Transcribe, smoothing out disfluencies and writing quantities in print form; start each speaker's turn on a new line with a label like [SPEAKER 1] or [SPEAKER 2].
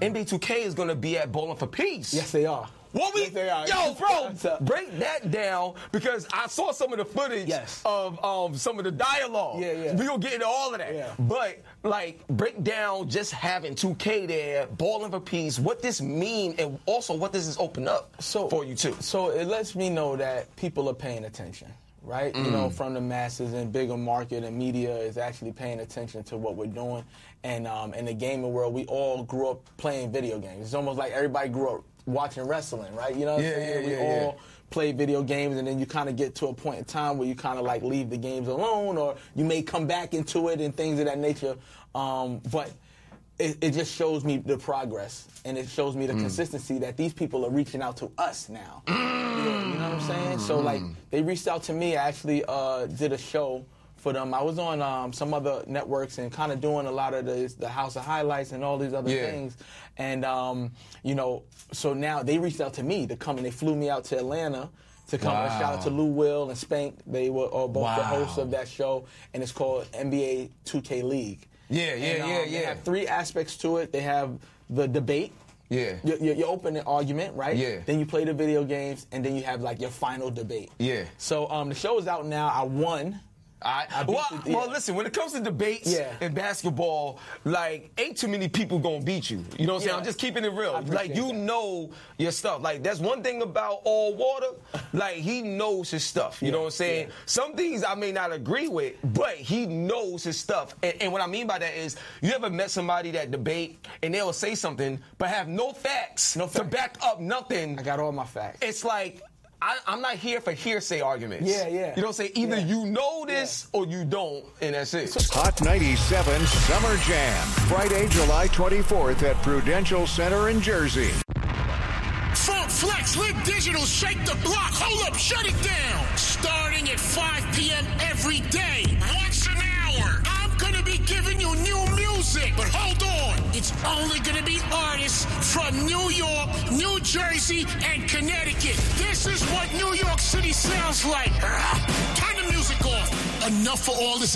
[SPEAKER 1] NBA 2K is going to be at Bowling for Peace.
[SPEAKER 2] Yes, they are.
[SPEAKER 1] What we?
[SPEAKER 2] Yes, they are.
[SPEAKER 1] Yo, bro, break that down because I saw some of the footage of some of the dialogue.
[SPEAKER 2] Yeah.
[SPEAKER 1] We gonna get into all of that.
[SPEAKER 2] Yeah.
[SPEAKER 1] But like, break down just having 2K there, Bowling for Peace, what this mean, and also what does this open up for you too.
[SPEAKER 2] So it lets me know that people are paying attention. Right? You know, from the masses and bigger market and media is actually paying attention to what we're doing. And in the gaming world, we all grew up playing video games. It's almost like everybody grew up watching wrestling, right? You know what I'm saying? We all play video games, and then you kind of get to a point in time where you kind of like leave the games alone, or you may come back into it and things of that nature. But it just shows me the progress, and it shows me the consistency that these people are reaching out to us now. You know what I'm saying? So, like, they reached out to me. I actually did a show for them. I was on some other networks and kind of doing a lot of the House of Highlights and all these other things. And, you know, so now they reached out to me to come, and they flew me out to Atlanta to come. And shout out to Lou Will and Spank. They were both the hosts of that show, and it's called NBA 2K League. They have 3 aspects to it. They have the debate.
[SPEAKER 1] Yeah.
[SPEAKER 2] Your opening argument, right?
[SPEAKER 1] Yeah.
[SPEAKER 2] Then you play the video games, and then you have, like, your final debate.
[SPEAKER 1] Yeah.
[SPEAKER 2] So the show is out now. I won.
[SPEAKER 1] Well, listen, when it comes to debates in basketball, like, ain't too many people gonna beat you. You know what I'm saying? I'm just keeping it real. Like, you know your stuff. Like, that's one thing about All Water. Like, he knows his stuff. You know what I'm saying? Some things I may not agree with, but he knows his stuff. And what I mean by that is, you ever met somebody that debate and they'll say something, but have no facts to back up nothing?
[SPEAKER 2] I got all my facts.
[SPEAKER 1] It's like, I'm not here for hearsay arguments.
[SPEAKER 2] Yeah.
[SPEAKER 1] You know what I'm saying? Either you know this or you don't, and that's it.
[SPEAKER 3] Hot 97 Summer Jam, Friday, July 24th at Prudential Center in Jersey.
[SPEAKER 4] Funk Flex, Lit Digital, shake the block. Hold up, shut it down. Starting at 5 p.m. every day. Once an hour. I'm going to be giving you new music. But hold on. It's only going to be artists from New York, New Jersey, and Connecticut. This is what New York City sounds like. Turn the music off. Enough for all this